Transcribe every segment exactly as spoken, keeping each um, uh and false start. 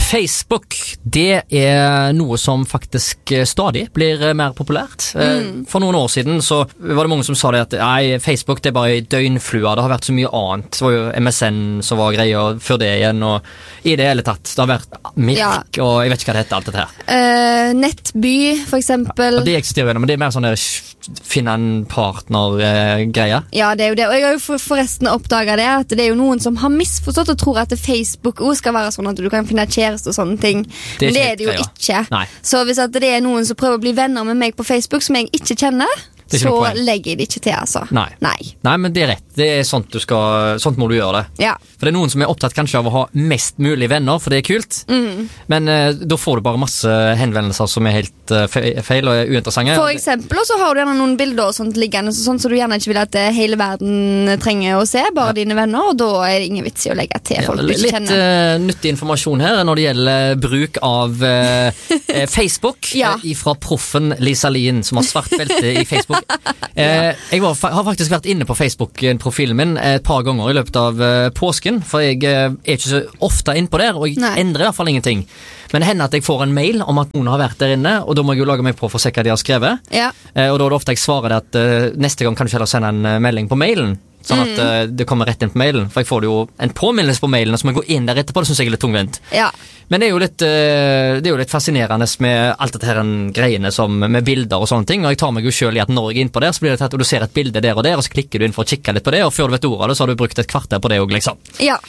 Facebook, det er noe som faktisk stadig blir mer populært. Mm. For noen år siden så var det mange som sa det at nei, Facebook det er bare døgnflua, det har vært så mye annet. Det var jo M S N som var greia før det igjen, og i det hele tatt. Det har vært Mirk, ja. Og jeg vet ikke hva det heter, alt dette her. Uh, Nettby, for eksempel. Ja, det eksisterer jo, men det er mer sånn der finne en partner-greie. Uh, ja, det er jo det, og jeg har jo forresten oppdaget det, at det er jo noen som har misforstått og tror at Facebook også skal være sånn at du kan finne kjæreste og sånne ting. Det men det er det jo ikke. Nei. Så hvis at det er noen som prøver å bli venner med meg på Facebook som jeg ikke kjenner, så legger jeg det ikke til, altså. Nei. Nei. Nei, men det er rett. Det er sånt du skal, sånt må du gjøre det. Ja. For det er noen som er opptatt kanskje av å ha mest mulig venner, for det er kult. Mm. Men uh, da får du bare masse henvendelser som er helt uh, feil og uinteressante. For eksempel, og så har du gjerne noen bilder og sånt liggende, sånn så du gjerne ikke vil at hele verden trenger å se, bare ja. Dine venner, og da er det ingen vits i å legge til folk ja, du ikke kjenner. Litt uh, nyttig informasjon her når det gjelder bruk av uh, Facebook, ja. uh, fra proffen Lisa Lien, som har svart belte i Facebook. Eh, jeg var, har faktisk vært inne på Facebook-profilen min et par ganger i løpet av uh, påsken, for jeg uh, er ikke så ofte inne på der, og jeg Nei. Endrer i hvert fall ingenting. Men det hender at jeg får en mail om at noen har vært der inne, og da må jeg jo lage meg på for å se hva de har skrevet. Ja. Eh, og da er det ofte jeg svarer det at uh, neste gang kan du ikke heller sende en uh, melding på mailen, sånn at uh, det kommer rett inn på mailen, for jeg får jo en påminnelse på mailen, og så må jeg gå inn der etterpå, det synes jeg er litt tungvint. Ja. Men det er jo litt, uh, det er jo litt fascinerende med alt dette her greiene som, med bilder og sånne ting, og jeg tar meg jo selv i at når jeg er inne på der, så blir det tatt, og du ser et bilde der og der, og så klikker du inn for å kikke litt på det, og før du vet ordet av det, så har du brukt et kvarter på det og liksom. Ja.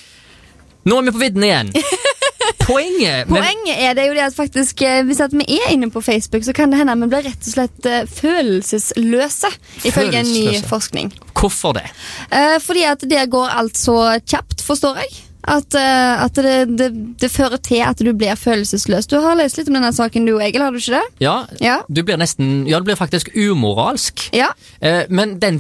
Nå er vi på vidden igjen. Poenget, Poenget er det jo det at faktisk hvis at vi er inne på Facebook, så kan det hende at vi blir rett og slett uh, følelsesløse, ifølge en ny forskning. Hvorfor det? Uh, fordi at det går alt så kjapt, forstår jeg. At, uh, at det, det, det fører til at du blir følelsesløs. Du har lest litt om denne saken du, Egil, har du ikke det? Ja, ja. Du blir nesten, ja, du blir faktisk umoralsk. Ja. Eh, men den,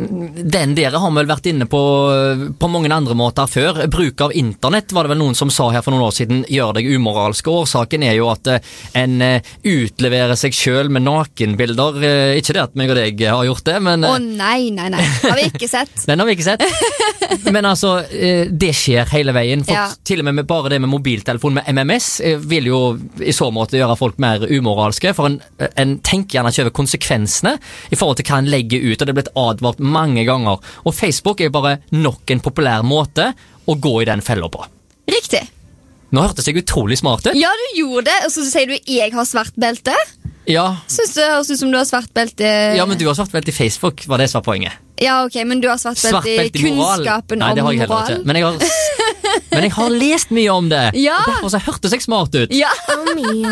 den dere har vel vært inne på på mange andre måter før. Bruk av internett var det vel noen som sa her for noen år siden gjør deg umoralsk. Årsaken er jo at eh, en eh, utleverer seg selv med nakenbilder. Eh, ikke det at meg og deg har gjort det, men... Å eh, oh, nei, nei, nei. Har vi ikke sett. Den har vi ikke sett. Men altså, eh, det skjer hele veien. For ja. Til og med, med bare det med mobiltelefon med M M S vil jo i så måte gjøre folk mer umoralske, for en, en tenker gjerne ikke over konsekvensene i forhold til hva en legger ut, og det er blitt advart mange ganger. Og Facebook er jo bare nok en populær måte å gå i den fella på. Riktig. Nå hørtes jeg utrolig smart ut. Ja, du gjorde det, og så sier du jeg har svart belte. Ja. Synes det høres ut som du har svart belte. Ja, men du har svart belte i Facebook, var det som var poenget. Ja, ok, men du har svart belte, svart belte i kunnskapen Nei, det har jeg om moral. Ikke. Men jeg har Men jeg har lest mye om det. Ja. Og derfor så hørtes jeg smart ut. Ja.